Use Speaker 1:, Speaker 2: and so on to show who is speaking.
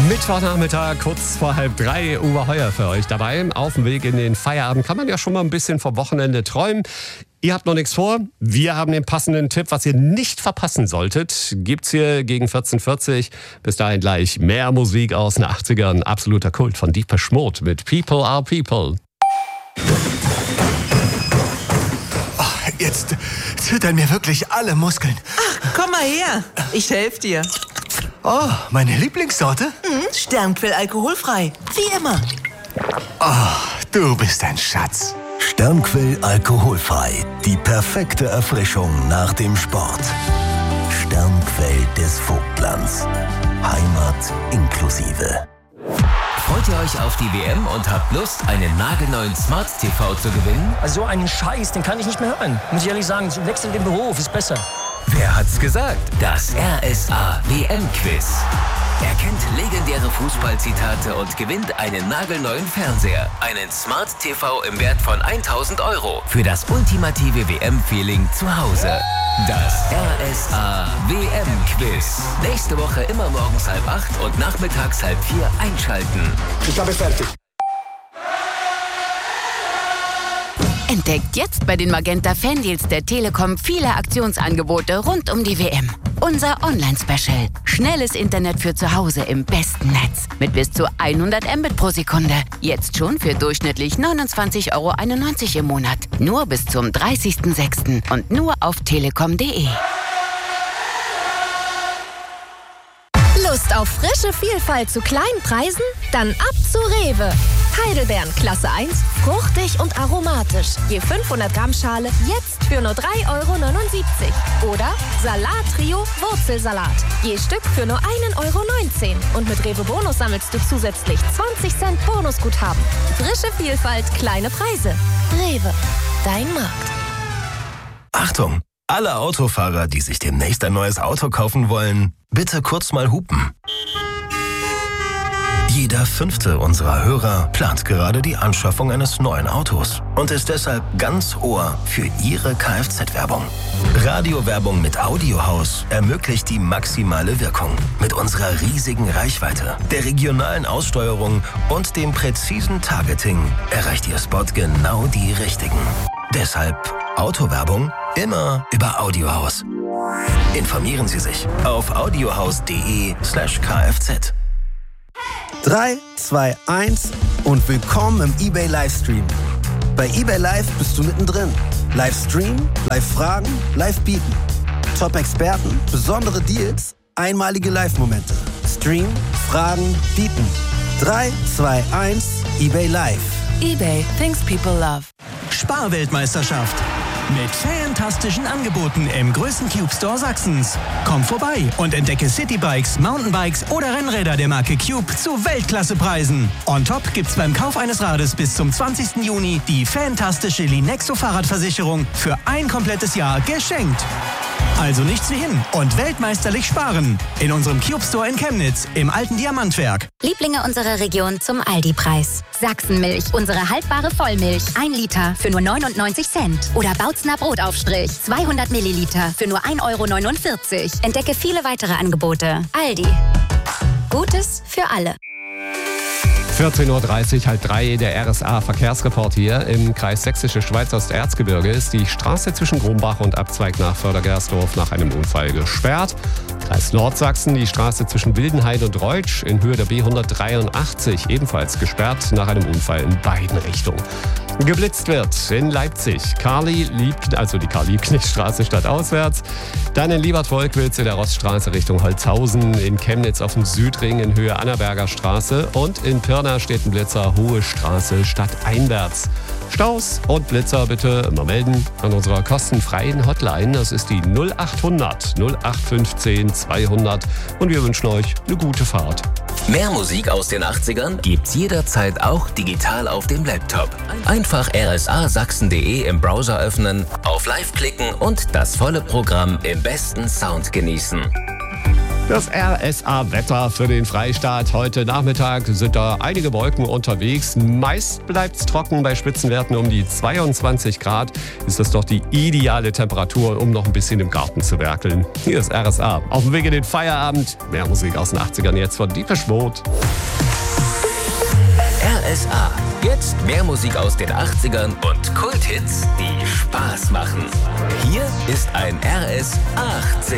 Speaker 1: Mittwochnachmittag, kurz vor 2:30, Uwe Heuer für euch dabei. Auf dem Weg in den Feierabend kann man ja schon mal ein bisschen vom Wochenende träumen. Ihr habt noch nichts vor. Wir haben den passenden Tipp, was ihr nicht verpassen solltet. Gibt's hier gegen 14:40. Bis dahin gleich mehr Musik aus den 80ern. Absoluter Kult von Depeche Mode mit People Are People.
Speaker 2: Jetzt zittern mir wirklich alle Muskeln.
Speaker 3: Ach, komm mal her. Ich helfe dir.
Speaker 2: Oh, meine Lieblingssorte?
Speaker 3: Sternquell alkoholfrei. Wie immer.
Speaker 2: Oh, du bist ein Schatz.
Speaker 4: Sternquell alkoholfrei. Die perfekte Erfrischung nach dem Sport. Sternquell des Vogtlands. Heimat inklusive.
Speaker 5: Freut ihr euch auf die WM und habt Lust, einen nagelneuen Smart TV zu gewinnen?
Speaker 6: Also so einen Scheiß, den kann ich nicht mehr hören. Muss ich ehrlich sagen, wechsel den Beruf, ist besser.
Speaker 5: Wer hat's gesagt? Das RSA WM-Quiz. Erkennt legendäre Fußballzitate und gewinnt einen nagelneuen Fernseher. Einen Smart TV im Wert von 1.000 € für das ultimative WM-Feeling zu Hause. Das RSA WM-Quiz. Nächste Woche immer morgens 7:30 und nachmittags 3:30 einschalten.
Speaker 6: Ich habe fertig.
Speaker 7: Entdeckt jetzt bei den Magenta Fandeals der Telekom viele Aktionsangebote rund um die WM. Unser Online-Special. Schnelles Internet für zu Hause im besten Netz. Mit bis zu 100 Mbit pro Sekunde. Jetzt schon für durchschnittlich 29,91 € im Monat. Nur bis zum 30.06. und nur auf telekom.de.
Speaker 8: Lust auf frische Vielfalt zu kleinen Preisen? Dann ab zu Rewe. Heidelbeeren Klasse 1, fruchtig und aromatisch. Je 500 Gramm Schale jetzt für nur 3,79 € Oder Salat-Trio Wurzelsalat. Je Stück für nur 1,19 € Und mit Rewe Bonus sammelst du zusätzlich 20 Cent Bonusguthaben. Frische Vielfalt, kleine Preise. Rewe, dein Markt.
Speaker 4: Achtung! Alle Autofahrer, die sich demnächst ein neues Auto kaufen wollen, bitte kurz mal hupen. Jeder 5. unserer Hörer plant gerade die Anschaffung eines neuen Autos und ist deshalb ganz Ohr für Ihre Kfz-Werbung. Radiowerbung mit Audiohaus ermöglicht die maximale Wirkung. Mit unserer riesigen Reichweite, der regionalen Aussteuerung und dem präzisen Targeting erreicht Ihr Spot genau die Richtigen. Deshalb Autowerbung immer über Audiohaus. Informieren Sie sich auf audiohaus.de/kfz.
Speaker 9: 3, 2, 1 und willkommen im eBay Livestream. Bei eBay Live bist du mittendrin. Livestream, Live-Fragen, Live-Bieten. Top-Experten, besondere Deals, einmalige Live-Momente. Stream, Fragen, Bieten. 3, 2, 1, eBay Live.
Speaker 7: eBay, things people love.
Speaker 10: Sparweltmeisterschaft. Mit fantastischen Angeboten im größten Cube Store Sachsens. Komm vorbei und entdecke Citybikes, Mountainbikes oder Rennräder der Marke Cube zu Weltklassepreisen. On top gibt's beim Kauf eines Rades bis zum 20. Juni die fantastische Linexo Fahrradversicherung für ein komplettes Jahr geschenkt. Also nichts wie hin und weltmeisterlich sparen. In unserem Cube Store in Chemnitz im alten Diamantwerk.
Speaker 8: Lieblinge unserer Region zum Aldi-Preis. Sachsenmilch, unsere haltbare Vollmilch. 1 Liter für nur 99 Cent. Oder Bautzner Brotaufstrich. 200 Milliliter für nur 1,49 €. Entdecke viele weitere Angebote. Aldi. Gutes für alle.
Speaker 1: 14:30 Uhr, 2:30, der RSA-Verkehrsreport hier. Im Kreis Sächsische Schweiz Osterzgebirge ist die Straße zwischen Grumbach und Abzweig nach Fördergersdorf nach einem Unfall gesperrt. Kreis Nordsachsen, die Straße zwischen Wildenhain und Reutsch in Höhe der B183 ebenfalls gesperrt nach einem Unfall in beiden Richtungen. Geblitzt wird in Leipzig. die Karl-Liebknecht-Straße stadtauswärts. Dann in Liebertwolkwitz in der Roststraße Richtung Holzhausen. In Chemnitz auf dem Südring in Höhe Annaberger Straße. Und in Pirna steht ein Blitzer, Hohe Straße stadteinwärts. Staus und Blitzer bitte immer melden an unserer kostenfreien Hotline. Das ist die 0800 0815 200. Und wir wünschen euch eine gute Fahrt.
Speaker 5: Mehr Musik aus den 80ern gibt's jederzeit auch digital auf dem Laptop. Einfach rsasachsen.de im Browser öffnen, auf Live klicken und das volle Programm im besten Sound genießen.
Speaker 1: Das RSA-Wetter für den Freistaat. Heute Nachmittag sind da einige Wolken unterwegs. Meist bleibt es trocken bei Spitzenwerten um die 22 Grad. Ist das doch die ideale Temperatur, um noch ein bisschen im Garten zu werkeln. Hier ist RSA. Auf dem Weg in den Feierabend. Mehr Musik aus den 80ern jetzt von Depeche Mode.
Speaker 5: RSA. Jetzt mehr Musik aus den 80ern und Kulthits, die Spaß machen. Hier ist ein RS 80.